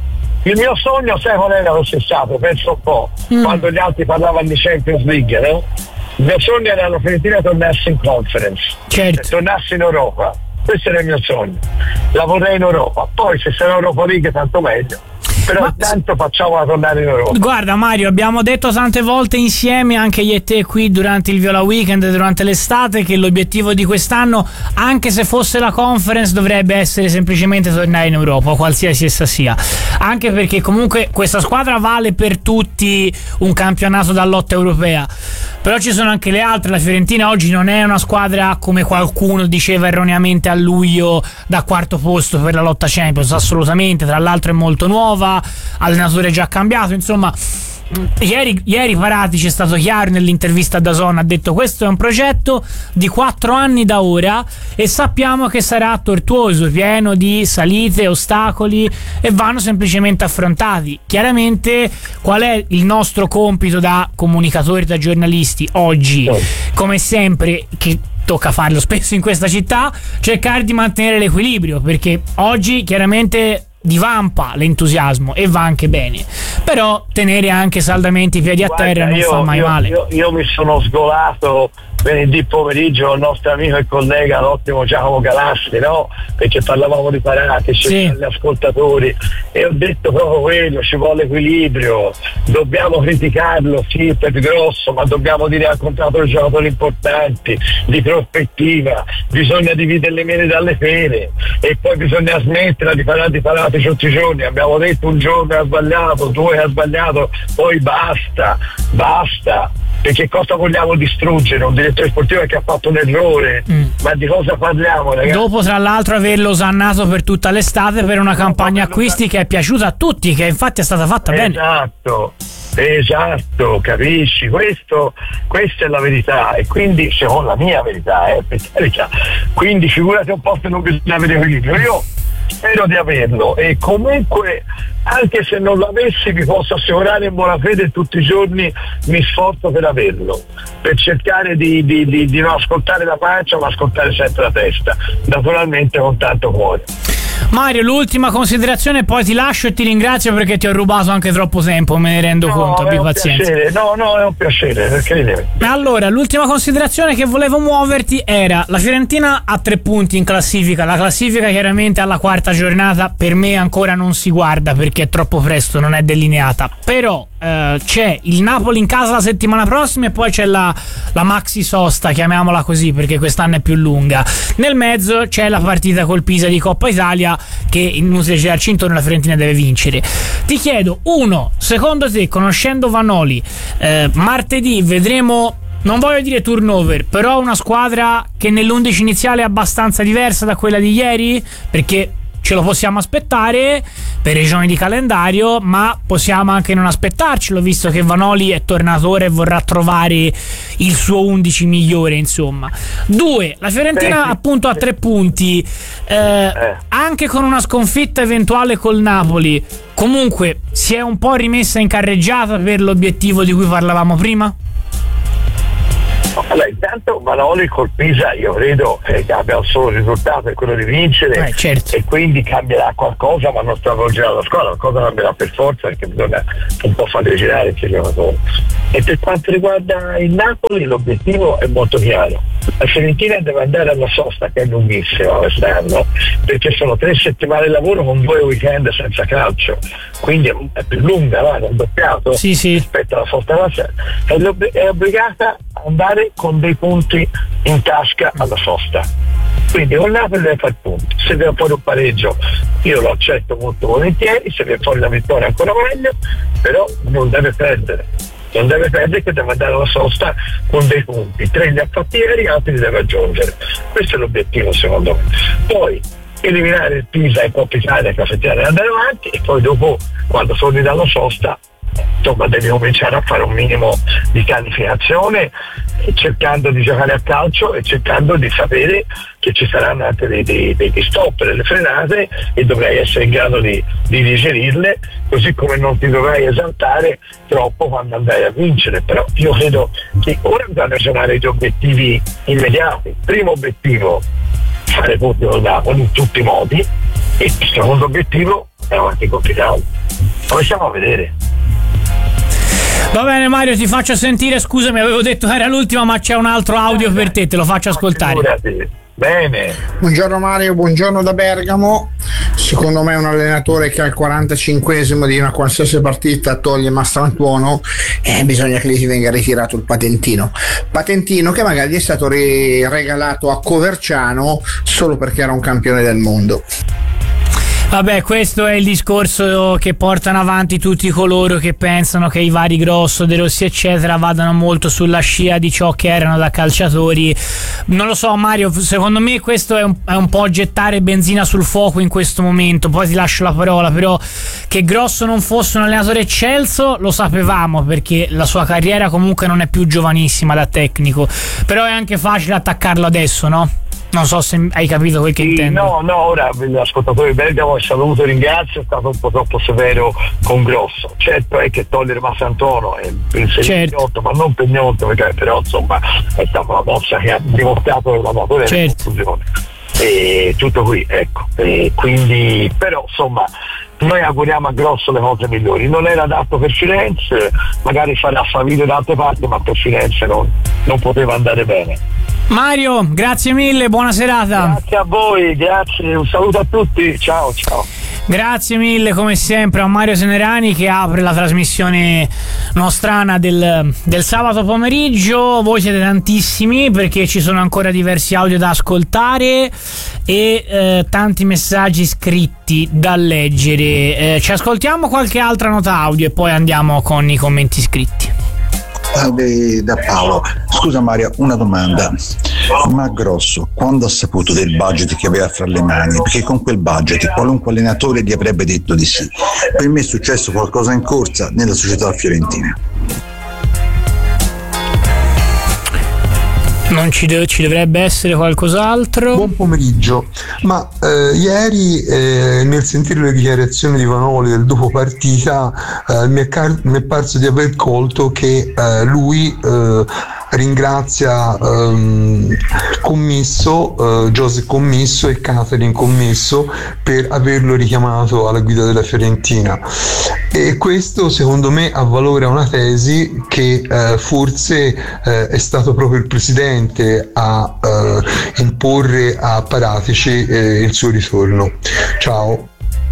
il mio sogno, sai qual era lo stesso, penso un po', mm. quando gli altri parlavano di Champions League, no? Il mio sogno era che la Fiorentina tornasse in Conference, certo. cioè, tornasse in Europa. Questo era il mio sogno, la vorrei in Europa, poi se sarà Europa League tanto meglio, però ma intanto facciamola tornare in Europa. Guarda Mario, abbiamo detto tante volte insieme, anche io e te qui durante il Viola Weekend, durante l'estate, che l'obiettivo di quest'anno, anche se fosse la Conference, dovrebbe essere semplicemente tornare in Europa, qualsiasi essa sia, anche perché comunque questa squadra vale per tutti un campionato da lotta europea, però ci sono anche le altre. La Fiorentina oggi non è una squadra, come qualcuno diceva erroneamente a luglio, da quarto posto per la lotta Champions, assolutamente. Tra l'altro è molto nuova, allenatore già cambiato, insomma. Ieri, ieri Paratici è stato chiaro nell'intervista a DAZN, ha detto: questo è un progetto di quattro anni da ora e sappiamo che sarà tortuoso, pieno di salite, ostacoli, e vanno semplicemente affrontati. Chiaramente qual è il nostro compito da comunicatori, da giornalisti oggi? Come sempre, che tocca farlo spesso in questa città, cercare di mantenere l'equilibrio, perché oggi chiaramente divampa l'entusiasmo e va anche bene, però tenere anche saldamente i piedi a terra. Guarda, non io, fa mai io, male. Io, io mi sono sgolato venerdì pomeriggio il nostro amico e collega, l'ottimo Giacomo Galassi, no? Perché parlavamo di Paratici, sì, agli ascoltatori, e ho detto proprio quello: ci vuole equilibrio, dobbiamo criticarlo sì per grosso, ma dobbiamo dire al contratto dei giocatori importanti, di prospettiva, bisogna dividere le mele dalle pere, e poi bisogna smettere di parlare di Paratici tutti i giorni. Abbiamo detto un giorno ha sbagliato, due ha sbagliato, poi basta, basta. Perché cosa vogliamo distruggere? Un direttore sportivo che ha fatto un errore, mm. ma di cosa parliamo, ragazzi? Dopo, tra l'altro, averlo osannato per tutta l'estate per una no, campagna acquisti lo... che è piaciuta a tutti, che infatti è stata fatta esatto, bene. Esatto, esatto, capisci? Questo, questa è la verità, e quindi, secondo la mia verità, eh, per carità, quindi figurati un po' se non bisogna avere equilibrio. Io spero di averlo, e comunque anche se non l'avessi vi posso assicurare in buona fede tutti i giorni mi sforzo per averlo, per cercare di, di, di, di non ascoltare la pancia ma ascoltare sempre la testa, naturalmente con tanto cuore. Mario, l'ultima considerazione, poi ti lascio e ti ringrazio perché ti ho rubato anche troppo tempo, me ne rendo no, conto, abbi pazienza. Piacere. No, no, è un piacere, perché... Allora, l'ultima considerazione che volevo muoverti era: la Fiorentina ha tre punti in classifica, la classifica chiaramente alla quarta giornata per me ancora non si guarda perché è troppo presto, non è delineata, però eh, c'è il Napoli in casa la settimana prossima e poi c'è la, la maxi sosta, chiamiamola così perché quest'anno è più lunga. Nel mezzo c'è la partita col Pisa di Coppa Italia che inutile girarci intorno, la Fiorentina deve vincere. Ti chiedo, uno, secondo te, conoscendo Vanoli, eh, martedì vedremo, non voglio dire turnover, però una squadra che nell'undici iniziale è abbastanza diversa da quella di ieri? Perché ce lo possiamo aspettare per ragioni di calendario, ma possiamo anche non aspettarcelo, visto che Vanoli è tornato ora e vorrà trovare il suo undici migliore, insomma. Due, la Fiorentina Beh, appunto a tre punti, eh, Eh. anche con una sconfitta eventuale col Napoli, comunque si è un po' rimessa in carreggiata per l'obiettivo di cui parlavamo prima? Allora, intanto Vanoli col Pisa io credo che abbia un solo risultato, è quello di vincere, Eh, certo. e quindi cambierà qualcosa, ma non stravolgerà la squadra, qualcosa cambierà per forza, perché bisogna un po' fare girare il giocatore. E per quanto riguarda il Napoli l'obiettivo è molto chiaro: la Fiorentina deve andare alla sosta, che è lunghissima quest'anno, perché sono tre settimane di lavoro con due weekend senza calcio, quindi è più lunga, va, è doppiato Sì, sì. rispetto alla sosta della sera. È, l'obb- è obbligata a andare con dei punti in tasca alla sosta, quindi con Napoli deve fare punti. Se viene fuori un pareggio io lo accetto molto volentieri, se viene fuori la vittoria ancora meglio, però non deve perdere non deve perdere che deve andare alla sosta con dei punti, tre li ha fatti ieri, altri li deve aggiungere. Questo è l'obiettivo secondo me. Poi eliminare il Pisa e Coppa Italia, caffettiere, e andare avanti, e poi dopo, quando torni dalla sosta, insomma devi cominciare a fare un minimo di pianificazione, cercando di giocare a calcio e cercando di sapere che ci saranno anche dei, dei, degli stop, delle frenate, e dovrai essere in grado di, di digerirle, così come non ti dovrai esaltare troppo quando andrai a vincere. Però io credo che ora bisogna ragionare gli obiettivi immediati. Primo obiettivo, fare punti con Napoli in tutti i modi, e il secondo obiettivo è avanti con Italia. Lo possiamo vedere. Va bene Mario, ti faccio sentire, scusami, avevo detto che era l'ultima, ma c'è un altro audio per te, te lo faccio ascoltare. Figurati. Bene. Buongiorno Mario, buongiorno da Bergamo. Secondo me un allenatore che al quarantacinquesimo di una qualsiasi partita toglie Mastrantuono, eh, bisogna che gli venga ritirato il patentino. Patentino che magari è stato re- regalato a Coverciano solo perché era un campione del mondo. Vabbè, questo è il discorso che portano avanti tutti coloro che pensano che i vari Grosso, De Rossi eccetera vadano molto sulla scia di ciò che erano da calciatori. Non lo so Mario, secondo me questo è un, è un po' gettare benzina sul fuoco in questo momento. Poi ti lascio la parola, però che Grosso non fosse un allenatore eccelso lo sapevamo, perché la sua carriera comunque non è più giovanissima da tecnico, però è anche facile attaccarlo adesso, no? Non so se hai capito quel che Sì, intendo. no, no, ora l'ascoltatore di Bergamo, saluto e ringrazio, è stato un po' troppo severo con Grosso. Certo è che togliere Mastrantuono è per Certo. certo. Ma non per niente, perché però insomma è stata una mossa che ha dimostrato che l'amatore è Certo. conclusione. E tutto qui, ecco. E quindi, però insomma, noi auguriamo a Grosso le cose migliori. Non era adatto per Firenze, magari farà faville da altre parti, ma per Firenze non, non poteva andare bene. Mario, grazie mille, buona serata. Grazie a voi, grazie, un saluto a tutti, ciao ciao. Grazie mille come sempre a Mario Senerani, che apre la trasmissione nostrana del, del sabato pomeriggio. Voi siete tantissimi, perché ci sono ancora diversi audio da ascoltare e eh, tanti messaggi scritti da leggere. Eh, ci ascoltiamo qualche altra nota audio e poi andiamo con i commenti scritti. Salve da Paolo. Scusa Mario, una domanda. Ma Grosso, quando ha saputo del budget che aveva fra le mani? Perché con quel budget qualunque allenatore gli avrebbe detto di sì. Per me è successo qualcosa in corsa nella società fiorentina. Non ci, de- ci dovrebbe essere qualcos'altro? Buon pomeriggio, ma eh, ieri eh, nel sentire le dichiarazioni di Vanoli del dopo partita eh, mi, è car- mi è parso di aver colto che eh, lui eh, ringrazia ehm, Commisso, eh, José Commisso e Catherine Commisso per averlo richiamato alla guida della Fiorentina, e questo secondo me avvalora una tesi che eh, forse eh, è stato proprio il presidente a eh, imporre a Paratici eh, il suo ritorno. Ciao.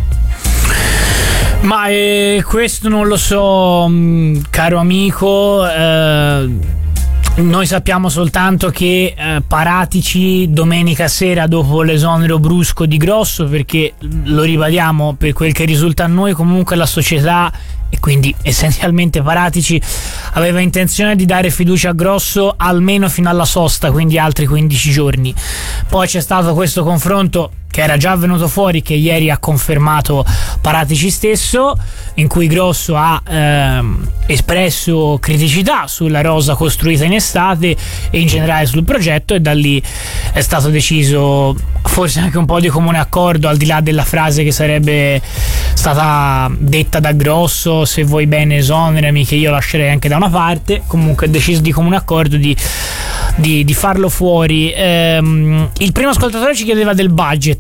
Ma eh, questo non lo so, mh, caro amico. eh, Noi sappiamo soltanto che eh, Paratici domenica sera, dopo l'esonero brusco di Grosso, perché lo ribadiamo, per quel che risulta a noi comunque la società e quindi essenzialmente Paratici aveva intenzione di dare fiducia a Grosso almeno fino alla sosta, quindi altri quindici giorni. Poi c'è stato questo confronto che era già venuto fuori, che ieri ha confermato Paratici stesso, in cui Grosso ha ehm, espresso criticità sulla rosa costruita in estate e in generale sul progetto, e da lì è stato deciso, forse anche un po' di comune accordo, al di là della frase che sarebbe stata detta da Grosso: se vuoi bene esonerami che io lascerei anche da una parte. Comunque è deciso di comune accordo di, di, di farlo fuori. Ehm, il primo ascoltatore ci chiedeva del budget.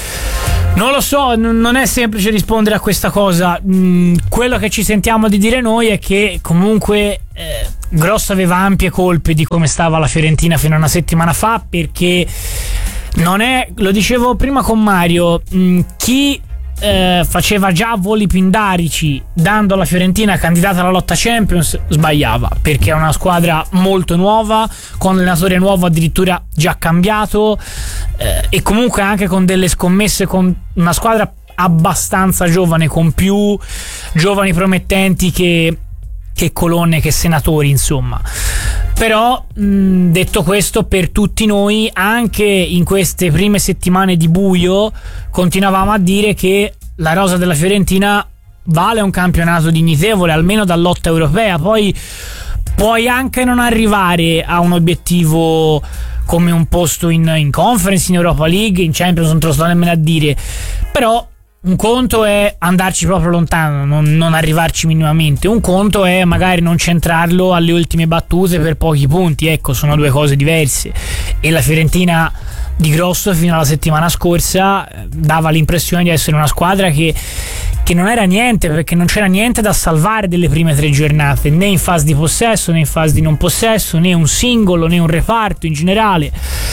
Non lo so, n- non è semplice rispondere a questa cosa. Mm, quello che ci sentiamo di dire noi è che comunque eh, Grosso aveva ampie colpe di come stava la Fiorentina fino a una settimana fa, perché non è, lo dicevo prima con Mario, mh, chi eh, faceva già voli pindarici dando la Fiorentina candidata alla lotta Champions sbagliava, perché è una squadra molto nuova, con allenatore nuovo addirittura già cambiato, eh, e comunque anche con delle scommesse, con una squadra abbastanza giovane, con più giovani promettenti che, che colonne, che senatori, insomma. Però mh, detto questo, per tutti noi, anche in queste prime settimane di buio, continuavamo a dire che la rosa della Fiorentina vale un campionato dignitevole, almeno da lotta europea. Poi puoi anche non arrivare a un obiettivo come un posto in, in Conference, in Europa League, in Champions, non te lo sto nemmeno a dire, però un conto è andarci proprio lontano, non, non arrivarci minimamente. Un conto è magari non centrarlo alle ultime battute per pochi punti. Ecco, sono due cose diverse. E la Fiorentina di Grosso fino alla settimana scorsa dava l'impressione di essere una squadra che, che non era niente, perché non c'era niente da salvare delle prime tre giornate, né in fase di possesso né in fase di non possesso, né un singolo né un reparto in generale.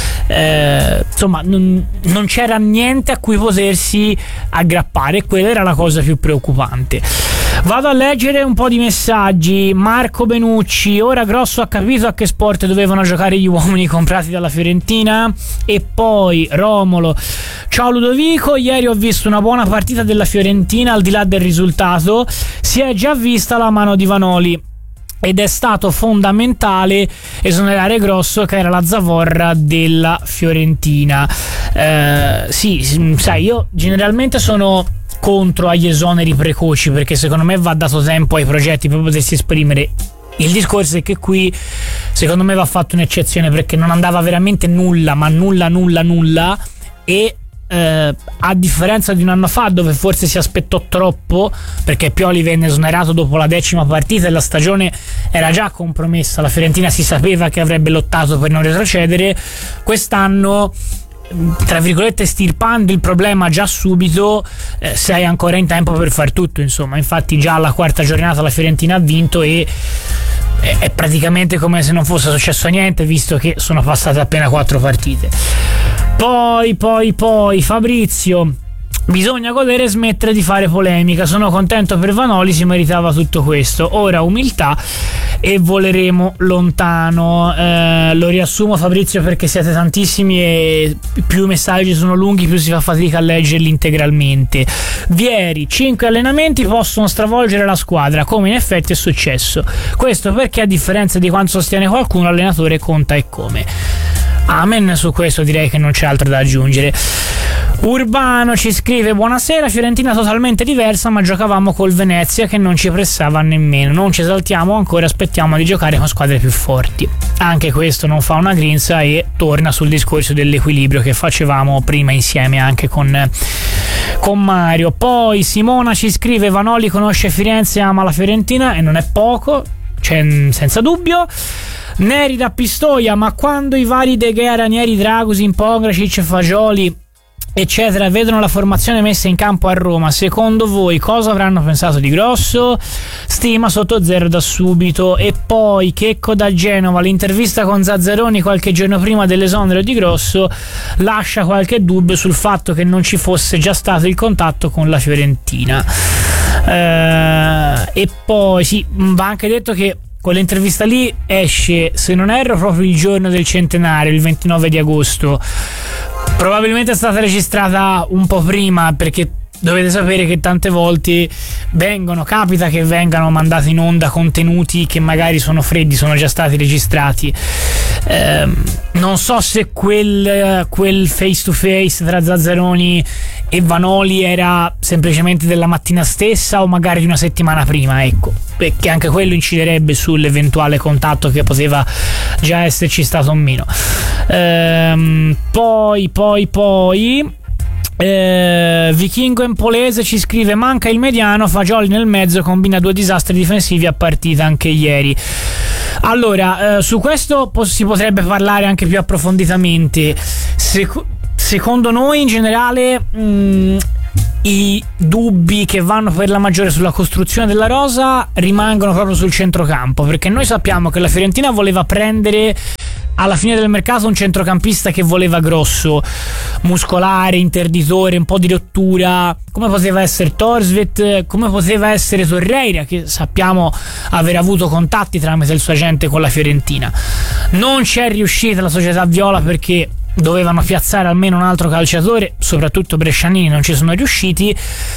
Eh, insomma, non, non c'era niente a cui potersi aggrappare, e quella era la cosa più preoccupante. Vado a leggere un po' di messaggi. Marco Benucci: ora Grosso ha capito a che sport dovevano giocare gli uomini comprati dalla Fiorentina. E poi Romolo: ciao Ludovico, ieri ho visto una buona partita della Fiorentina, al di là del risultato si è già vista la mano di Vanoli ed è stato fondamentale esonerare Grosso, che era la zavorra della Fiorentina. Eh, sì, sai, io generalmente sono contro agli esoneri precoci, perché secondo me va dato tempo ai progetti per potersi esprimere. Il discorso è che qui secondo me va fatta un'eccezione, perché non andava veramente nulla, ma nulla nulla nulla, e eh, a differenza di un anno fa dove forse si aspettò troppo, perché Pioli venne esonerato dopo la decima partita e la stagione era già compromessa, la Fiorentina si sapeva che avrebbe lottato per non retrocedere. Quest'anno, tra virgolette, stirpando il problema già subito, eh, sei ancora in tempo per far tutto, insomma. Infatti già alla quarta giornata la Fiorentina ha vinto e è, è praticamente come se non fosse successo niente, visto che sono passate appena quattro partite. Poi poi poi Fabrizio: bisogna godere e smettere di fare polemica, sono contento per Vanoli, si meritava tutto questo, ora umiltà e voleremo lontano. Eh, lo riassumo, Fabrizio, perché siete tantissimi e più i messaggi sono lunghi più si fa fatica a leggerli integralmente. Vieri: cinque allenamenti possono stravolgere la squadra, come in effetti è successo. Questo perché, a differenza di quanto sostiene qualcuno, l'allenatore conta e come. Amen, su questo direi che non c'è altro da aggiungere. Urbano ci scrive: buonasera, Fiorentina totalmente diversa, ma giocavamo col Venezia che non ci pressava nemmeno, non ci esaltiamo ancora, aspettiamo di giocare con squadre più forti. Anche questo non fa una grinza e torna sul discorso dell'equilibrio che facevamo prima insieme anche con, con Mario. Poi Simona ci scrive: Vanoli conosce Firenze e ama la Fiorentina, e non è poco, cioè, senza dubbio. Neri da Pistoia: ma quando i vari De Gea, Ranieri, Dragusin, Pongracic, Fagioli eccetera vedono la formazione messa in campo a Roma, secondo voi cosa avranno pensato di Grosso? Stima sotto zero da subito. E poi Checco da Genova: l'intervista con Zazzaroni qualche giorno prima dell'esonero di Grosso lascia qualche dubbio sul fatto che non ci fosse già stato il contatto con la Fiorentina. Eh, e poi sì, va anche detto che quell'intervista lì esce, se non erro, proprio il giorno del centenario, il ventinove di agosto. Probabilmente è stata registrata un po' prima, perché dovete sapere che tante volte vengono, capita che vengano mandati in onda contenuti che magari sono freddi, sono già stati registrati. ehm, non so se quel, quel face to face tra Zazzaroni e Vanoli era semplicemente della mattina stessa o magari di una settimana prima, ecco, perché anche quello inciderebbe sull'eventuale contatto che poteva già esserci stato o meno. Ehm, poi poi poi Eh, Vichingo Empolese ci scrive: manca il mediano, Fagioli nel mezzo, combina due disastri difensivi a partita anche ieri. Allora, eh, su questo po- si potrebbe parlare anche più approfonditamente. Sec- secondo noi in generale mh, i dubbi che vanno per la maggiore sulla costruzione della rosa rimangono proprio sul centrocampo, perché noi sappiamo che la Fiorentina voleva prendere alla fine del mercato un centrocampista che voleva grosso, muscolare, interditore, un po' di rottura, come poteva essere Torsvet, come poteva essere Torreira, che sappiamo aver avuto contatti tramite il suo agente con la Fiorentina. Non c'è riuscita la società viola perché dovevano piazzare almeno un altro calciatore, soprattutto Brescianini non ci sono riusciti,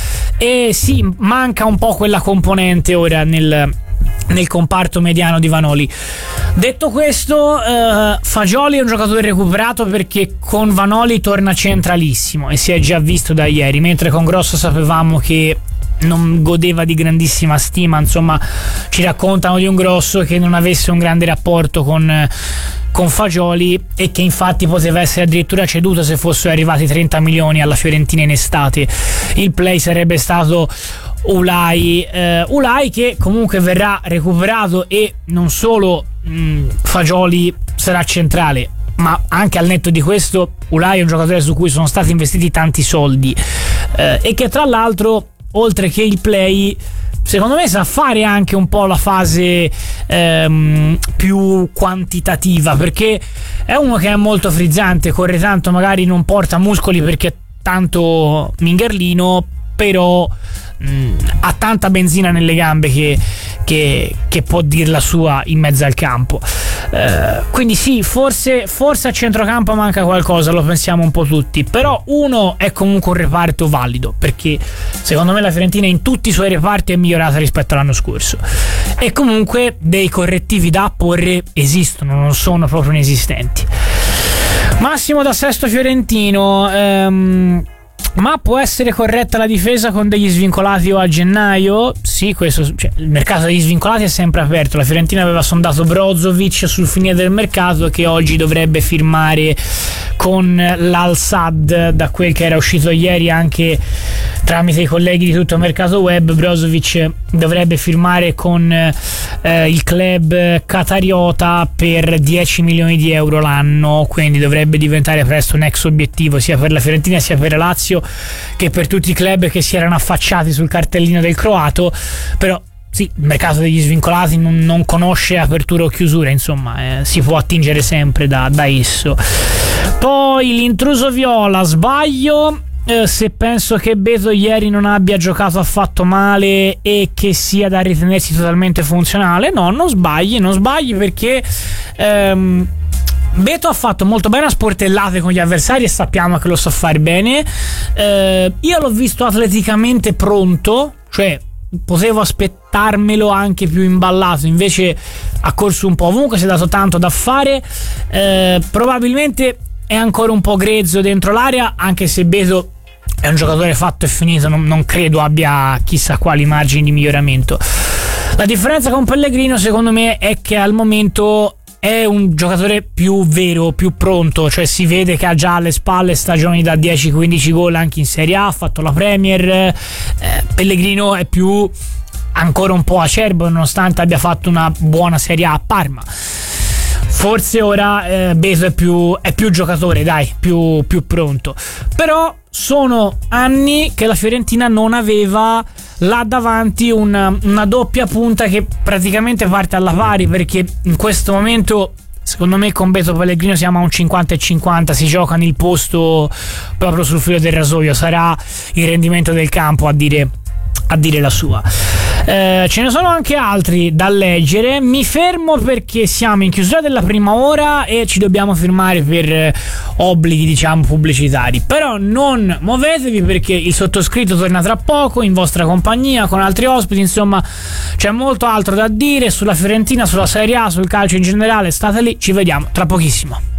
e sì, manca un po' quella componente ora nel nel comparto mediano di Vanoli. Detto questo, eh, Fagioli è un giocatore recuperato perché con Vanoli torna centralissimo e si è già visto da ieri, mentre con Grosso sapevamo che non godeva di grandissima stima. Insomma, ci raccontano di un Grosso che non avesse un grande rapporto con con Fagioli e che infatti poteva essere addirittura ceduto se fossero arrivati trenta milioni alla Fiorentina in estate. Il play sarebbe stato Ulai, eh, Ulai che comunque verrà recuperato, e non solo mh, Fagioli sarà centrale, ma anche al netto di questo Ulai è un giocatore su cui sono stati investiti tanti soldi, eh, e che tra l'altro, oltre che il play, secondo me sa fare anche un po' la fase ehm, più quantitativa, perché è uno che è molto frizzante, corre tanto, magari non porta muscoli perché è tanto mingerlino, però mh, ha tanta benzina nelle gambe che, che, che può dir la sua in mezzo al campo. Eh, quindi sì, forse, forse a centrocampo manca qualcosa, lo pensiamo un po' tutti, però uno è comunque un reparto valido, perché secondo me la Fiorentina in tutti i suoi reparti è migliorata rispetto all'anno scorso, e comunque dei correttivi da apporre esistono, non sono proprio inesistenti. Massimo da Sesto Fiorentino: ehm, ma può essere corretta la difesa con degli svincolati o a gennaio? Sì, questo, cioè, il mercato degli svincolati è sempre aperto. La Fiorentina aveva sondato Brozovic sul finire del mercato, che oggi dovrebbe firmare con l'Al-Sadd. Da quel che era uscito ieri anche tramite i colleghi di Tutto Mercato Web, Brozovic dovrebbe firmare con eh, il club qatariota per dieci milioni di euro l'anno, quindi dovrebbe diventare presto un ex obiettivo sia per la Fiorentina sia per la Lazio che per tutti i club che si erano affacciati sul cartellino del croato. Però sì, il mercato degli svincolati non, non conosce apertura o chiusura, insomma, eh, si può attingere sempre da, da esso. Poi l'intruso viola: sbaglio eh, se penso che Beto ieri non abbia giocato affatto male e che sia da ritenersi totalmente funzionale? No, non sbagli, non sbagli perché ehm, Beto ha fatto molto bene a sportellate con gli avversari e sappiamo che lo sa fare bene. Eh, io l'ho visto atleticamente pronto, cioè potevo aspettarmelo anche più imballato, invece ha corso un po' ovunque, si è dato tanto da fare. Eh, probabilmente è ancora un po' grezzo dentro l'area, anche se Beto è un giocatore fatto e finito, non, non credo abbia chissà quali margini di miglioramento. La differenza con Pellegrino secondo me è che al momento è un giocatore più vero, più pronto, cioè si vede che ha già alle spalle stagioni da dieci quindici gol anche in Serie A, ha fatto la Premier. eh, Pellegrino è più ancora un po' acerbo nonostante abbia fatto una buona Serie A a Parma. Forse ora eh, Beto è più, è più giocatore, dai, più, più pronto. Però sono anni che la Fiorentina non aveva là davanti una, una doppia punta che praticamente parte alla pari, perché in questo momento secondo me con Beto Pellegrino siamo a un cinquanta e cinquanta, si gioca nel posto proprio sul filo del rasoio, sarà il rendimento del campo a dire, a dire la sua. Eh, ce ne sono anche altri da leggere. Mi fermo perché siamo in chiusura della prima ora e ci dobbiamo fermare per eh, obblighi, diciamo, pubblicitari. Però non muovetevi, perché il sottoscritto torna tra poco in vostra compagnia con altri ospiti. Insomma, c'è molto altro da dire sulla Fiorentina, sulla Serie A, sul calcio in generale. State lì, ci vediamo tra pochissimo.